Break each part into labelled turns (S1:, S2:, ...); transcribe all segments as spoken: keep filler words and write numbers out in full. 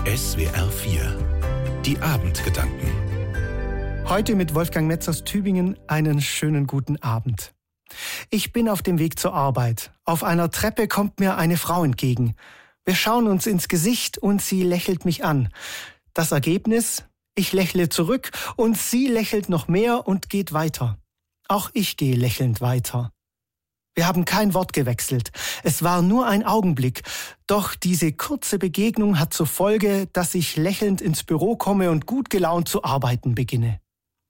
S1: S W R vier. Die Abendgedanken.
S2: Heute mit Wolfgang Metz aus Tübingen einen schönen guten Abend. Ich bin auf dem Weg zur Arbeit. Auf einer Treppe kommt mir eine Frau entgegen. Wir schauen uns ins Gesicht und sie lächelt mich an. Das Ergebnis? Ich lächle zurück und sie lächelt noch mehr und geht weiter. Auch ich gehe lächelnd weiter. Wir haben kein Wort gewechselt. Es war nur ein Augenblick. Doch diese kurze Begegnung hat zur Folge, dass ich lächelnd ins Büro komme und gut gelaunt zu arbeiten beginne.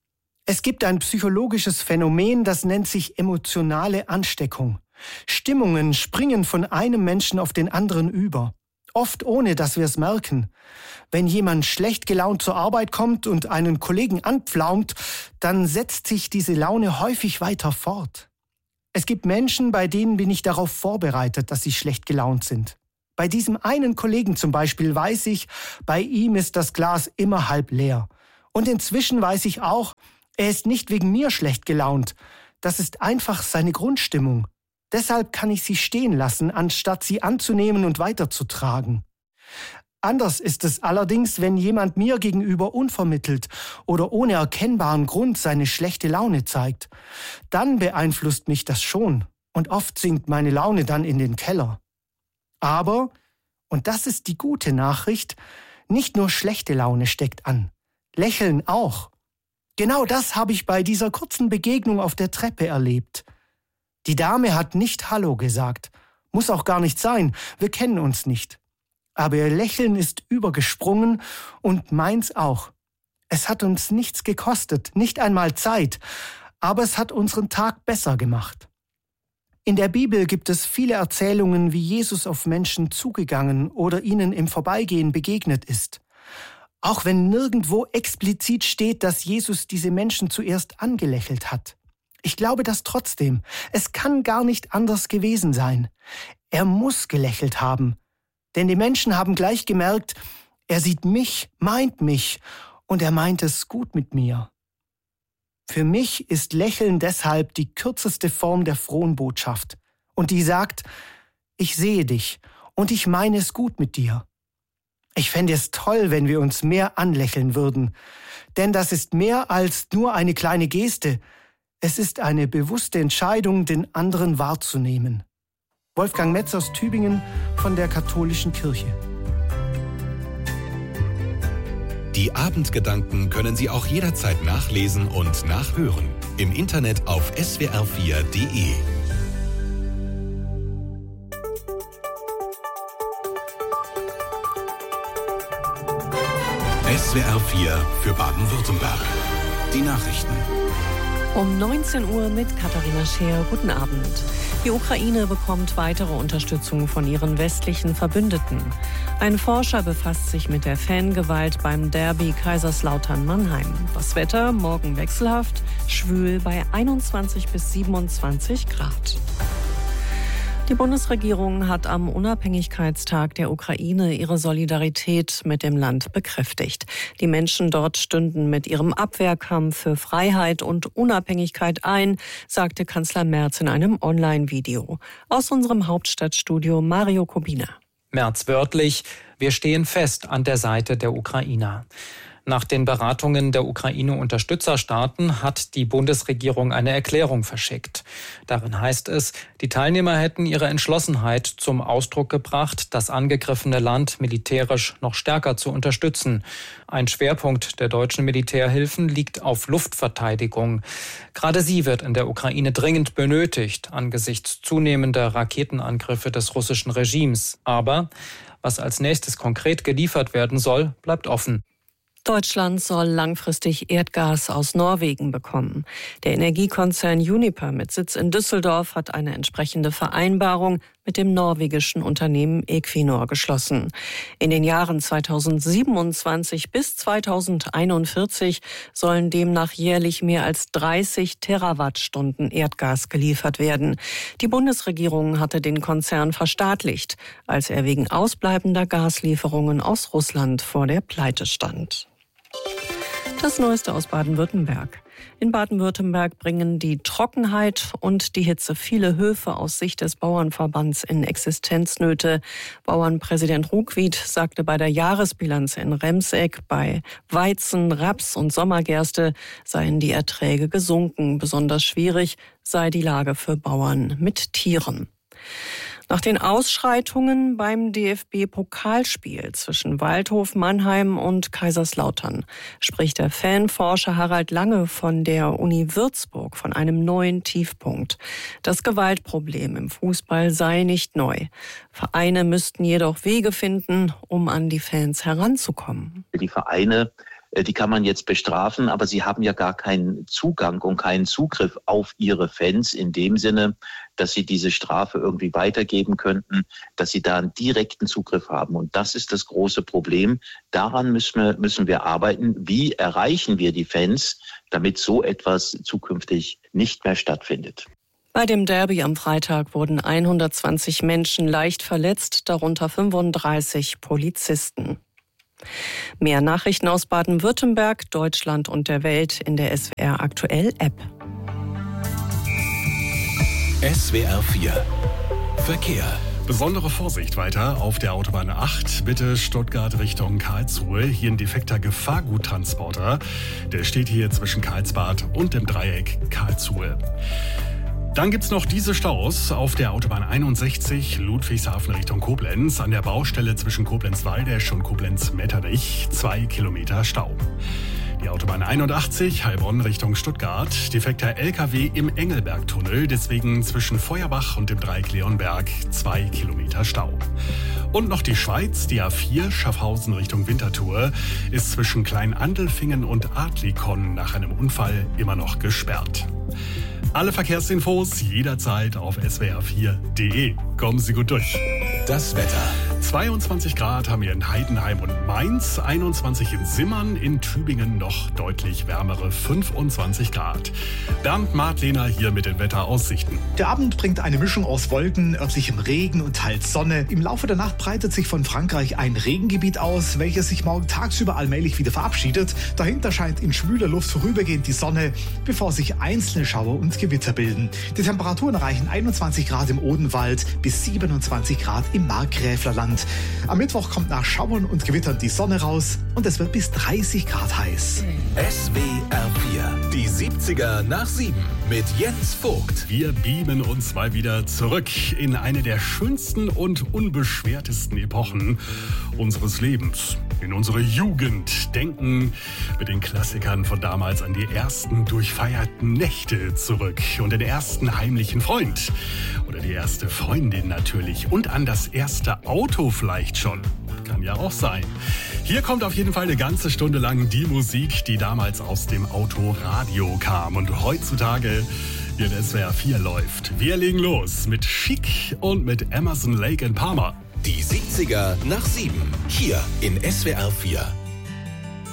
S2: Es gibt ein psychologisches Phänomen, das nennt sich emotionale Ansteckung. Stimmungen springen von einem Menschen auf den anderen über. Oft ohne, dass wir es merken. Wenn jemand schlecht gelaunt zur Arbeit kommt und einen Kollegen anpflaumt, dann setzt sich diese Laune häufig weiter fort. Es gibt Menschen, bei denen bin ich darauf vorbereitet, dass sie schlecht gelaunt sind. Bei diesem einen Kollegen zum Beispiel weiß ich, bei ihm ist das Glas immer halb leer. Und inzwischen weiß ich auch, er ist nicht wegen mir schlecht gelaunt. Das ist einfach seine Grundstimmung. Deshalb kann ich sie stehen lassen, anstatt sie anzunehmen und weiterzutragen. Anders ist es allerdings, wenn jemand mir gegenüber unvermittelt oder ohne erkennbaren Grund seine schlechte Laune zeigt. Dann beeinflusst mich das schon und oft sinkt meine Laune dann in den Keller. Aber, und das ist die gute Nachricht, nicht nur schlechte Laune steckt an, Lächeln auch. Genau das habe ich bei dieser kurzen Begegnung auf der Treppe erlebt. Die Dame hat nicht Hallo gesagt, muss auch gar nicht sein, wir kennen uns nicht. Aber ihr Lächeln ist übergesprungen und meins auch. Es hat uns nichts gekostet, nicht einmal Zeit, aber es hat unseren Tag besser gemacht. In der Bibel gibt es viele Erzählungen, wie Jesus auf Menschen zugegangen oder ihnen im Vorbeigehen begegnet ist. Auch wenn nirgendwo explizit steht, dass Jesus diese Menschen zuerst angelächelt hat. Ich glaube das trotzdem. Es kann gar nicht anders gewesen sein. Er muss gelächelt haben. Denn die Menschen haben gleich gemerkt, er sieht mich, meint mich und er meint es gut mit mir. Für mich ist Lächeln deshalb die kürzeste Form der frohen Botschaft. Und die sagt, ich sehe dich und ich meine es gut mit dir. Ich fände es toll, wenn wir uns mehr anlächeln würden. Denn das ist mehr als nur eine kleine Geste. Es ist eine bewusste Entscheidung, den anderen wahrzunehmen. Wolfgang Metz aus Tübingen von der Katholischen Kirche.
S1: Die Abendgedanken können Sie auch jederzeit nachlesen und nachhören. Im Internet auf S W R vier Punkt de. S W R vier für Baden-Württemberg. Die Nachrichten.
S3: Um neunzehn Uhr mit Katharina Scheer. Guten Abend. Die Ukraine bekommt weitere Unterstützung von ihren westlichen Verbündeten. Ein Forscher befasst sich mit der Fangewalt beim Derby Kaiserslautern-Mannheim. Das Wetter morgen wechselhaft, schwül bei einundzwanzig bis siebenundzwanzig Grad. Die Bundesregierung hat am Unabhängigkeitstag der Ukraine ihre Solidarität mit dem Land bekräftigt. Die Menschen dort stünden mit ihrem Abwehrkampf für Freiheit und Unabhängigkeit ein, sagte Kanzler Merz in einem Online-Video. Aus unserem Hauptstadtstudio Mario Kubina.
S4: Merz wörtlich: Wir stehen fest an der Seite der Ukrainer. Nach den Beratungen der Ukraine-Unterstützerstaaten hat die Bundesregierung eine Erklärung verschickt. Darin heißt es, die Teilnehmer hätten ihre Entschlossenheit zum Ausdruck gebracht, das angegriffene Land militärisch noch stärker zu unterstützen. Ein Schwerpunkt der deutschen Militärhilfen liegt auf Luftverteidigung. Gerade sie wird in der Ukraine dringend benötigt, angesichts zunehmender Raketenangriffe des russischen Regimes. Aber was als nächstes konkret geliefert werden soll, bleibt offen.
S3: Deutschland soll langfristig Erdgas aus Norwegen bekommen. Der Energiekonzern Uniper mit Sitz in Düsseldorf hat eine entsprechende Vereinbarung mit dem norwegischen Unternehmen Equinor geschlossen. In den Jahren zweitausendsiebenundzwanzig bis zweitausendeinundvierzig sollen demnach jährlich mehr als dreißig Terawattstunden Erdgas geliefert werden. Die Bundesregierung hatte den Konzern verstaatlicht, als er wegen ausbleibender Gaslieferungen aus Russland vor der Pleite stand. Das Neueste aus Baden-Württemberg. In Baden-Württemberg bringen die Trockenheit und die Hitze viele Höfe aus Sicht des Bauernverbands in Existenznöte. Bauernpräsident Ruckwied sagte bei der Jahresbilanz in Remseck, bei Weizen, Raps und Sommergerste seien die Erträge gesunken. Besonders schwierig sei die Lage für Bauern mit Tieren. Nach den Ausschreitungen beim D F B-Pokalspiel zwischen Waldhof Mannheim und Kaiserslautern spricht der Fanforscher Harald Lange von der Uni Würzburg von einem neuen Tiefpunkt. Das Gewaltproblem im Fußball sei nicht neu. Vereine müssten jedoch Wege finden, um an die Fans heranzukommen.
S5: Die Vereine, die kann man jetzt bestrafen, aber sie haben ja gar keinen Zugang und keinen Zugriff auf ihre Fans in dem Sinne, dass sie diese Strafe irgendwie weitergeben könnten, dass sie da einen direkten Zugriff haben. Und das ist das große Problem. Daran müssen wir, müssen wir arbeiten. Wie erreichen wir die Fans, damit so etwas zukünftig nicht mehr stattfindet?
S3: Bei dem Derby am Freitag wurden hundertzwanzig Menschen leicht verletzt, darunter fünfunddreißig Polizisten. Mehr Nachrichten aus Baden-Württemberg, Deutschland und der Welt in der S W R Aktuell App.
S1: S W R vier Verkehr.
S6: Besondere Vorsicht weiter auf der Autobahn acht, bitte Stuttgart Richtung Karlsruhe. Hier ein defekter Gefahrguttransporter. Der steht hier zwischen Karlsbad und dem Dreieck Karlsruhe. Dann gibt's noch diese Staus auf der Autobahn einundsechzig Ludwigshafen Richtung Koblenz. An der Baustelle zwischen Koblenz-Waldesch und Koblenz-Metternich zwei Kilometer Stau. Die Autobahn einundachtzig Heilbronn Richtung Stuttgart. Defekter L K W im Engelbergtunnel. Deswegen zwischen Feuerbach und dem Dreieck Leonberg zwei Kilometer Stau. Und noch die Schweiz, die A vier Schaffhausen Richtung Winterthur, ist zwischen Kleinandelfingen und Adlikon nach einem Unfall immer noch gesperrt. Alle Verkehrsinfos jederzeit auf S W R vier punkt de. Kommen Sie gut durch.
S1: Das Wetter.
S6: zweiundzwanzig Grad haben wir in Heidenheim und Mainz, einundzwanzig in Simmern, in Tübingen noch deutlich wärmere fünfundzwanzig Grad. Bernd Martlehner hier mit den Wetteraussichten.
S7: Der Abend bringt eine Mischung aus Wolken, örtlichem Regen und teils Sonne. Im Laufe der Nacht breitet sich von Frankreich ein Regengebiet aus, welches sich morgen tagsüber allmählich wieder verabschiedet. Dahinter scheint in schwüler Luft vorübergehend die Sonne, bevor sich einzelne Schauer und Gewitter bilden. Die Temperaturen erreichen einundzwanzig Grad im Odenwald bis siebenundzwanzig Grad im Markgräflerland. Am Mittwoch kommt nach Schauern und Gewittern die Sonne raus und es wird bis dreißig Grad heiß.
S1: S W R vier, die siebziger nach sieben mit Jens Vogt.
S6: Wir beamen uns mal wieder zurück in eine der schönsten und unbeschwertesten Epochen unseres Lebens. In unsere Jugend, denken mit den Klassikern von damals an die ersten durchfeierten Nächte zurück und den ersten heimlichen Freund oder die erste Freundin natürlich und an das erste Auto vielleicht schon. Kann ja auch sein. Hier kommt auf jeden Fall eine ganze Stunde lang die Musik, die damals aus dem Autoradio kam und heutzutage hier in S W R vier läuft. Wir legen los mit Chic und mit Emerson, Lake and Palmer.
S1: Die siebziger nach sieben, hier in S W R vier.